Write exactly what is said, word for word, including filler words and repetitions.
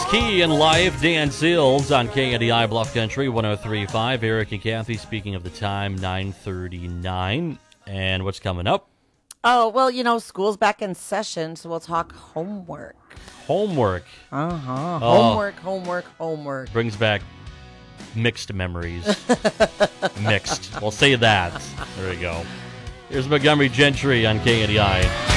Key in Life, Dan Seals on K N D I Bluff Country one oh three point five. Eric and Kathy, speaking of the time, nine thirty-nine. And what's coming up? Oh, well, you know, school's back in session, so we'll talk homework. Homework. Uh-huh. Oh. Homework, homework, homework. Brings back mixed memories. Mixed. We'll say that. There we go. Here's Montgomery Gentry on K N D I.